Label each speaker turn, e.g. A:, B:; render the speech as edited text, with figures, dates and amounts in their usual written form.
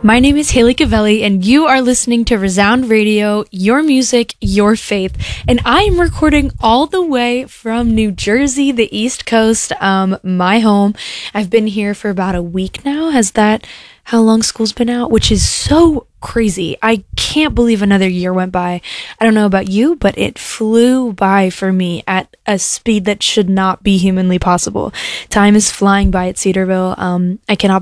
A: My name is Haley Cavelli, and you are listening to Resound Radio, your music, your faith. And I am recording all the way from New Jersey, the East Coast, my home. I've been here for about a week now. Has that how long school's been out? Which is so crazy. I can't believe another year went by. I don't know about you, but it flew by for me at a speed that should not be humanly possible. Time is flying by at Cedarville. I cannot